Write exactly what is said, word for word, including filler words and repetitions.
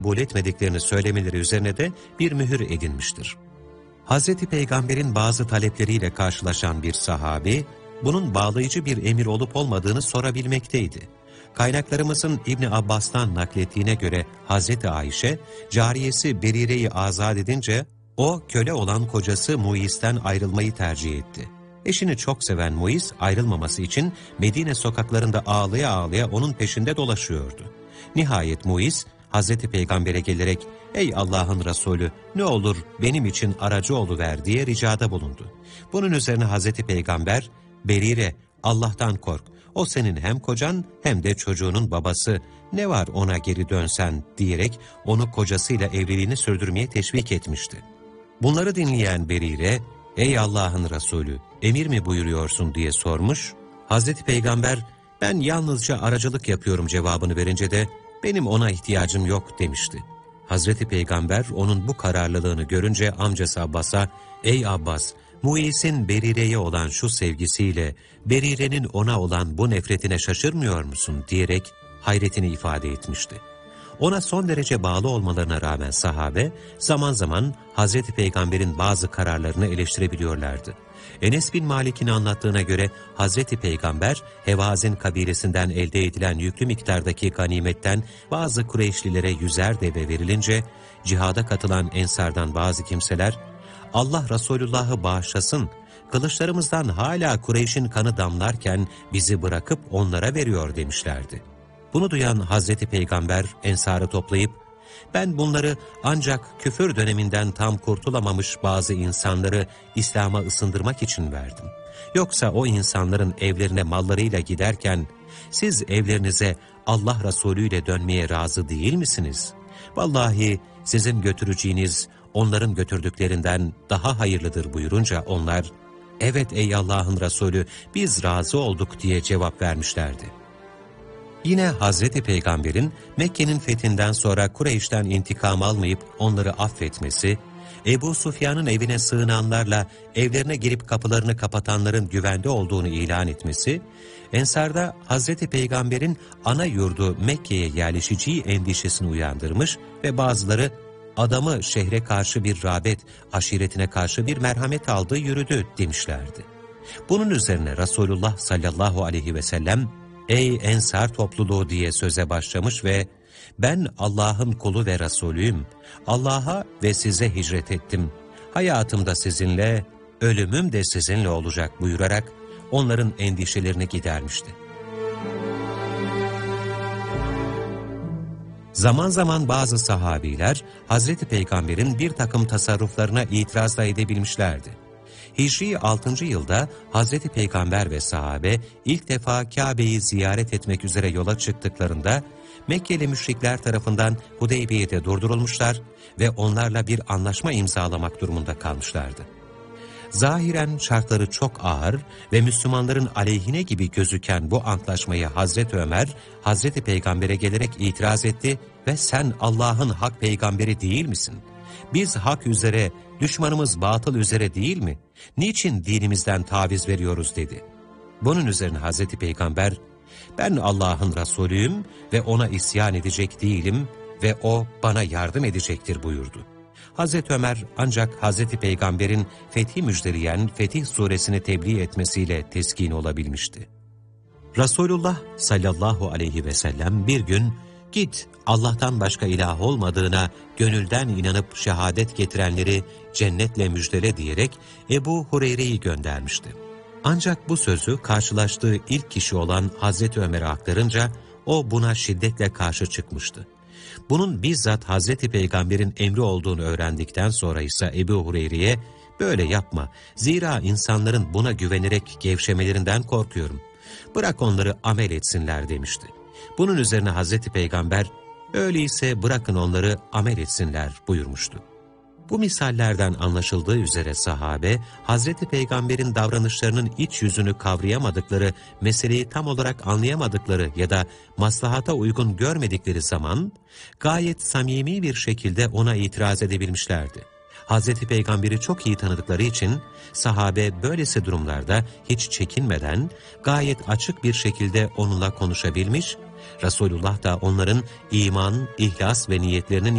kabul etmediklerini söylemeleri üzerine de bir mühür edinmiştir. Hazreti Peygamber'in bazı talepleriyle karşılaşan bir sahabi, bunun bağlayıcı bir emir olup olmadığını sorabilmekteydi. Kaynaklarımızın İbni Abbas'tan naklettiğine göre Hazreti Ayşe, cariyesi Berire'yi azat edince, o köle olan kocası Muiz'ten ayrılmayı tercih etti. Eşini çok seven Muiz, ayrılmaması için Medine sokaklarında ağlaya ağlaya onun peşinde dolaşıyordu. Nihayet Muiz, Hazreti Peygamber'e gelerek, ''Ey Allah'ın Resulü, ne olur benim için aracı oluver.'' diye ricada bulundu. Bunun üzerine Hazreti Peygamber, ''Berire, Allah'tan kork. O senin hem kocan hem de çocuğunun babası. Ne var ona geri dönsen?'' diyerek onu kocasıyla evliliğini sürdürmeye teşvik etmişti. Bunları dinleyen Berire, ''Ey Allah'ın Resulü, emir mi buyuruyorsun?'' diye sormuş. Hazreti Peygamber, ''Ben yalnızca aracılık yapıyorum.'' cevabını verince de, ''Benim ona ihtiyacım yok.'' demişti. Hazreti Peygamber onun bu kararlılığını görünce amcası Abbas'a, ''Ey Abbas, Muiz'in Berire'ye olan şu sevgisiyle Berire'nin ona olan bu nefretine şaşırmıyor musun?'' diyerek hayretini ifade etmişti. Ona son derece bağlı olmalarına rağmen sahabe, zaman zaman Hazreti Peygamber'in bazı kararlarını eleştirebiliyorlardı. Enes bin Malik'in anlattığına göre Hazreti Peygamber, Hevazin kabilesinden elde edilen yüklü miktardaki ganimetten bazı Kureyşlilere yüzer deve verilince, cihada katılan ensardan bazı kimseler, ''Allah Resulullah'ı bağışlasın, kılıçlarımızdan hala Kureyş'in kanı damlarken bizi bırakıp onlara veriyor.'' demişlerdi. Bunu duyan Hazreti Peygamber ensarı toplayıp, ''Ben bunları ancak küfür döneminden tam kurtulamamış bazı insanları İslam'a ısındırmak için verdim. Yoksa o insanların evlerine mallarıyla giderken, siz evlerinize Allah Resulü ile dönmeye razı değil misiniz? Vallahi sizin götüreceğiniz onların götürdüklerinden daha hayırlıdır.'' buyurunca onlar, ''Evet ey Allah'ın Resulü, biz razı olduk.'' diye cevap vermişlerdi. Yine Hazreti Peygamber'in Mekke'nin fethinden sonra Kureyş'ten intikam almayıp onları affetmesi, Ebu Sufyan'ın evine sığınanlarla evlerine girip kapılarını kapatanların güvende olduğunu ilan etmesi, Ensar'da Hazreti Peygamber'in ana yurdu Mekke'ye yerleşeceği endişesini uyandırmış ve bazıları, ''Adamı şehre karşı bir rağbet, aşiretine karşı bir merhamet aldı, yürüdü.'' demişlerdi. Bunun üzerine Resulullah sallallahu aleyhi ve sellem, ''Ey Ensar topluluğu!'' diye söze başlamış ve ''Ben Allah'ın kulu ve Resulüyüm. Allah'a ve size hicret ettim. Hayatım da sizinle, ölümüm de sizinle olacak.'' buyurarak onların endişelerini gidermişti. Zaman zaman bazı sahabiler Hazreti Peygamber'in bir takım tasarruflarına itiraz da edebilmişlerdi. Hicri altıncı yılda Hazreti Peygamber ve sahabe ilk defa Kabe'yi ziyaret etmek üzere yola çıktıklarında Mekkeli müşrikler tarafından Hudeybiye'de durdurulmuşlar ve onlarla bir anlaşma imzalamak durumunda kalmışlardı. Zahiren şartları çok ağır ve Müslümanların aleyhine gibi gözüken bu antlaşmayı Hazreti Ömer, Hazreti Peygamber'e gelerek itiraz etti ve ''Sen Allah'ın hak peygamberi değil misin? Biz hak üzere, düşmanımız batıl üzere değil mi? Niçin dinimizden taviz veriyoruz?'' dedi. Bunun üzerine Hazreti Peygamber, ''Ben Allah'ın Resulüyüm ve ona isyan edecek değilim ve o bana yardım edecektir.'' buyurdu. Hazreti Ömer ancak Hazreti Peygamber'in fethi müjdeleyen Fetih suresini tebliğ etmesiyle teskin olabilmişti. Resulullah sallallahu aleyhi ve sellem bir gün, ''Git, Allah'tan başka ilah olmadığına gönülden inanıp şehadet getirenleri cennetle müjdele.'' diyerek Ebu Hureyre'yi göndermişti. Ancak bu sözü karşılaştığı ilk kişi olan Hazreti Ömer'e aktarınca o buna şiddetle karşı çıkmıştı. Bunun bizzat Hazreti Peygamber'in emri olduğunu öğrendikten sonra ise Ebu Hureyre'ye ''Böyle yapma, zira insanların buna güvenerek gevşemelerinden korkuyorum. Bırak onları amel etsinler.'' demişti. Bunun üzerine Hazreti Peygamber ''Öyleyse bırakın onları amel etsinler.'' buyurmuştu. Bu misallerden anlaşıldığı üzere sahabe, Hazreti Peygamber'in davranışlarının iç yüzünü kavrayamadıkları, meseleyi tam olarak anlayamadıkları ya da maslahata uygun görmedikleri zaman, gayet samimi bir şekilde ona itiraz edebilmişlerdi. Hazreti Peygamber'i çok iyi tanıdıkları için, sahabe böylesi durumlarda hiç çekinmeden, gayet açık bir şekilde onunla konuşabilmiş, Resulullah da onların iman, ihlas ve niyetlerinin